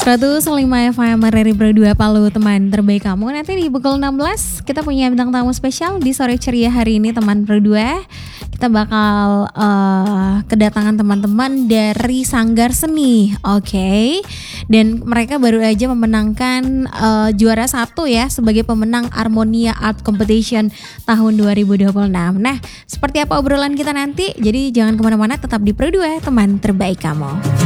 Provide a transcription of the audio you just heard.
105 FM RRI Pro 2 Palu, teman terbaik kamu. Nanti di pukul 16 kita punya bintang tamu spesial di sore ceria hari ini, teman Pro 2. Kita bakal kedatangan teman-teman dari Sanggar Seni. Oke. Dan mereka baru aja memenangkan juara 1 ya sebagai pemenang Armonia Art Competition tahun 2026. Nah, seperti apa obrolan kita nanti? Jadi jangan kemana-mana, tetap di Pro 2, teman terbaik kamu.